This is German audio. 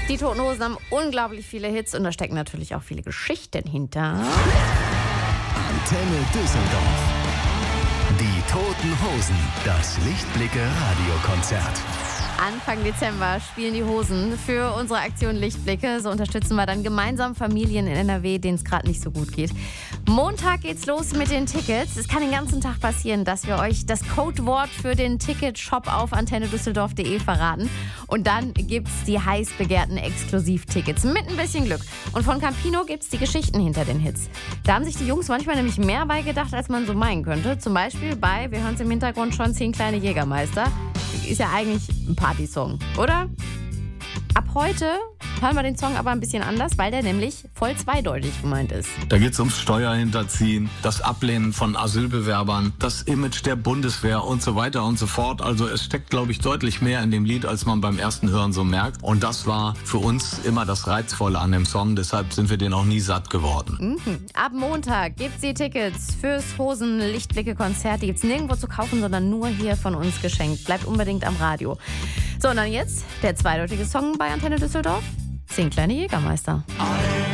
Die Toten Hosen haben unglaublich viele Hits und da stecken natürlich auch viele Geschichten hinter. Antenne Düsseldorf. Die Toten Hosen. Das Lichtblicke-Radiokonzert. Anfang Dezember spielen die Hosen für unsere Aktion Lichtblicke. So unterstützen wir dann gemeinsam Familien in NRW, denen es gerade nicht so gut geht. Montag geht's los mit den Tickets. Es kann den ganzen Tag passieren, dass wir euch das Codewort für den Ticketshop auf antennedüsseldorf.de verraten. Und dann gibt's die heiß begehrten Exklusivtickets mit ein bisschen Glück. Und von Campino gibt's die Geschichten hinter den Hits. Da haben sich die Jungs manchmal nämlich mehr bei gedacht, als man so meinen könnte. Zum Beispiel bei, wir hören es im Hintergrund schon, 10 kleine Jägermeister. Ist ja eigentlich ein Partysong, oder? Ab heute hören wir den Song aber ein bisschen anders, weil der nämlich voll zweideutig gemeint ist. Da geht es ums Steuerhinterziehen, das Ablehnen von Asylbewerbern, das Image der Bundeswehr und so weiter und so fort. Also es steckt, glaube ich, deutlich mehr in dem Lied, als man beim ersten Hören so merkt. Und das war für uns immer das Reizvolle an dem Song. Deshalb sind wir den auch nie satt geworden. Ab Montag gibt's die Tickets fürs Hosen-Lichtblicke-Konzert. Die gibt's nirgendwo zu kaufen, sondern nur hier von uns geschenkt. Bleibt unbedingt am Radio. So, und dann jetzt der zweideutige Song bei Antenne Düsseldorf. 10 kleine Jägermeister.